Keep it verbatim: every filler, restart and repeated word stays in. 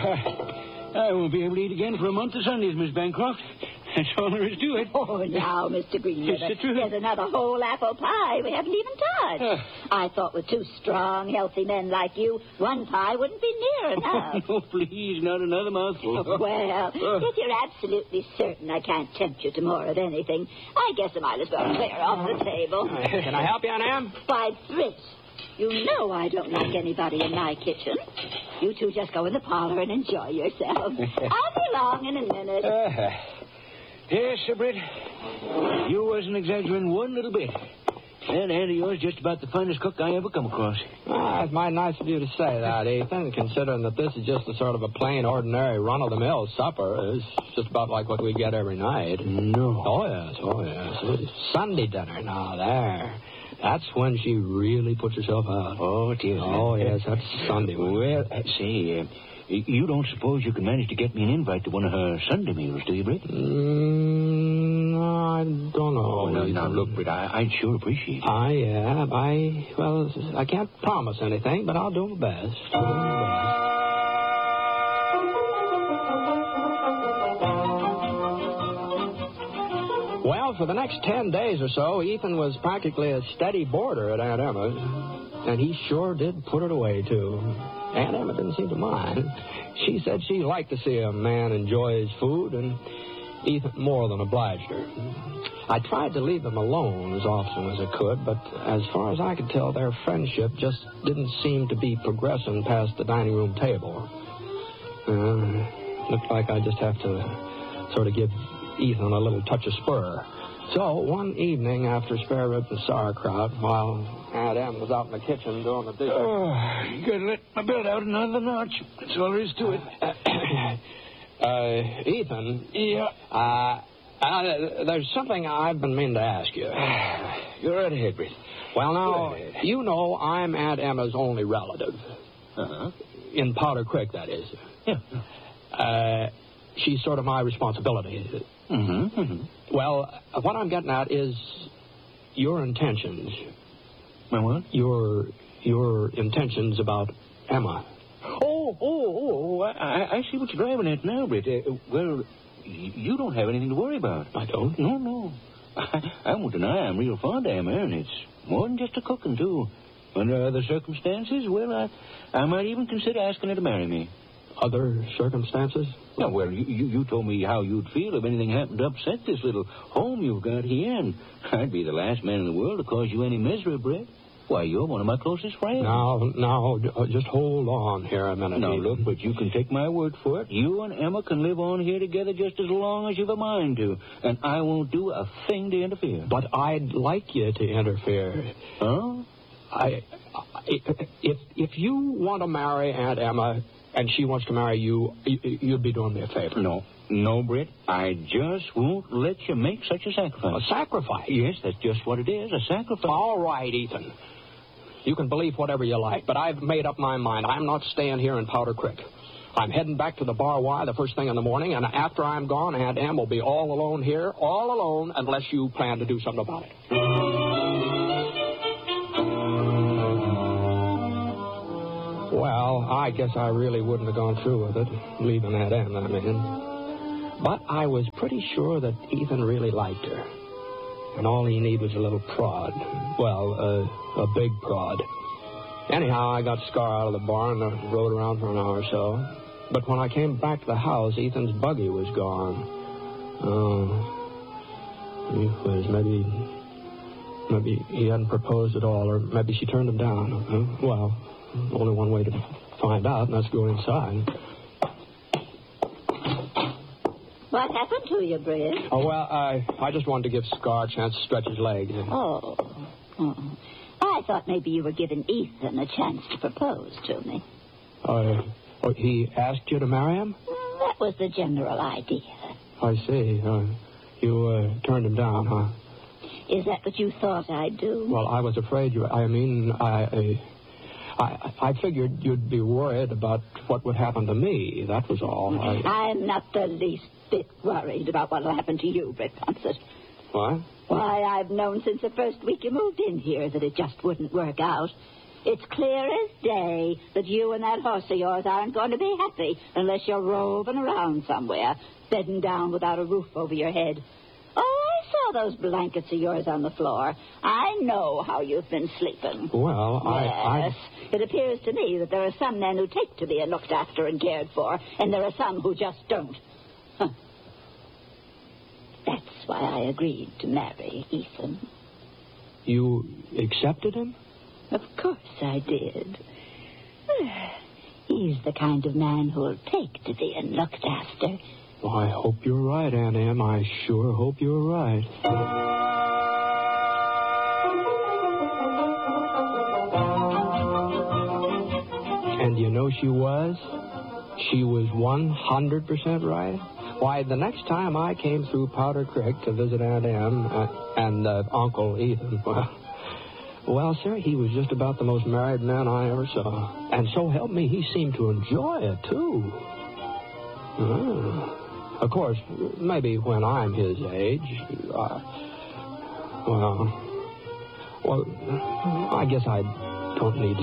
I won't be able to eat again for a month of Sundays, Miss Bancroft. That's all there is to it. Oh, now, Mister Greenwood, It's the truth. there's another whole apple pie we haven't even touched. Uh. I thought with two strong, healthy men like you, one pie wouldn't be near enough. Oh, please, not another mouthful. Well, Uh. if you're absolutely certain I can't tempt you to more of anything, I guess I might as well clear off the table. Can I help you, Aunt Em? Why, Fritz, you know I don't like anybody in my kitchen. You two just go in the parlor and enjoy yourselves. I'll be along in a minute. Uh, yes, Sir Britt. You wasn't exaggerating one little bit. That aunt of yours just about the finest cook I ever come across. Ah, it's mighty nice of you to say that, Ethan, considering that this is just a sort of a plain, ordinary, run-of-the-mill supper. It's just about like what we get every night. No. Oh, yes, oh, yes. It's Sunday dinner now, there. That's when she really puts herself out. Oh, dear. Oh, yes, that's Sunday. Well, uh, say, uh, you don't suppose you can manage to get me an invite to one of her Sunday meals, do you, Britt? Mm, I don't know. Oh, no, now, look, Britt, I, I'd sure appreciate it. I, yeah, I, well, I can't promise anything, but I'll do my best. Do my best. Well, for the next ten days or so, Ethan was practically a steady boarder at Aunt Emma's. And he sure did put it away, too. Aunt Emma didn't seem to mind. She said she liked to see a man enjoy his food, and Ethan more than obliged her. I tried to leave them alone as often as I could, but as far as I could tell, their friendship just didn't seem to be progressing past the dining room table. Uh, looked like I just have to sort of give Ethan a little touch of spur. So one evening after spare ribs and sauerkraut, while Aunt Em was out in the kitchen doing the dishes. Oh, you gotta let my belt out another notch. That's all there is to it. uh, Ethan. Yeah. Uh, uh, there's something I've been meaning to ask you. You're right ahead, Britt. Well, now, you know I'm Aunt Emma's only relative. Uh-huh. In Powder Creek, that is. Yeah. Uh, she's sort of my responsibility. Mm-hmm. mm-hmm. Well, uh, what I'm getting at is your intentions. My what? Your your intentions about Emma. Oh, oh, oh, I, I see what you're driving at now, Britt. Uh, well, you don't have anything to worry about. I don't? No, no. I, I won't deny I'm real fond of Emma, and it's more than just a cooking, too. Under other circumstances, well, I, I might even consider asking her to marry me. Other circumstances? No, well, you, you, you told me how you'd feel if anything happened to upset this little home you've got here, and I'd be the last man in the world to cause you any misery, Britt. Why, you're one of my closest friends. Now, now, just hold on here a minute. Now, Ethan. look, but you can take my word for it. You and Emma can live on here together just as long as you've a mind to, and I won't do a thing to interfere. But I'd like you to interfere. Huh? I, I if if you want to marry Aunt Emma and she wants to marry you, you'd be doing me a favor. No, no, Britt. I just won't let you make such a sacrifice. A sacrifice? Yes, that's just what it is, a sacrifice. All right, Ethan. You can believe whatever you like, but I've made up my mind. I'm not staying here in Powder Creek. I'm heading back to the Bar Y the first thing in the morning, and after I'm gone, Aunt Em will be all alone here, all alone, unless you plan to do something about it. Well, I guess I really wouldn't have gone through with it, leaving Aunt Em, I mean. But I was pretty sure that Ethan really liked her. And all he needed was a little prod. Well, uh, a big prod. Anyhow, I got Scar out of the bar and rode around for an hour or so. But when I came back to the house, Ethan's buggy was gone. Oh. He was maybe... Maybe he hadn't proposed at all, or maybe she turned him down. Uh, well, only one way to find out, and that's to go inside. What happened to you, Britt? Oh, well, I I just wanted to give Scar a chance to stretch his legs. Oh. oh. I thought maybe you were giving Ethan a chance to propose to me. Uh, oh, he asked you to marry him? That was the general idea. I see. Uh, you uh, turned him down, huh? Is that what you thought I'd do? Well, I was afraid you... I mean, I... I, I figured you'd be worried about what would happen to me. That was all. I... I'm not the least bit worried about what will happen to you, Britt Ponsett. What? Why, I've known since the first week you moved in here that it just wouldn't work out. It's clear as day that you and that horse of yours aren't going to be happy unless you're roving around somewhere, bedding down without a roof over your head. Oh, I saw those blankets of yours on the floor. I know how you've been sleeping. Well, I... Yes. I... It appears to me that there are some men who take to being looked after and cared for, and there are some who just don't. Huh. That's why I agreed to marry Ethan. You accepted him? Of course I did. He's the kind of man who'll take to being looked after. Well, I hope you're right, Aunt Em. I sure hope you're right. And you know she was? She was one hundred percent right. Why, the next time I came through Powder Creek to visit Aunt Em uh, and uh, Uncle Ethan, well, well, sir, he was just about the most married man I ever saw. And so help me, he seemed to enjoy it, too. Ah. Of course, maybe when I'm his age, uh, well, well, I guess I don't need to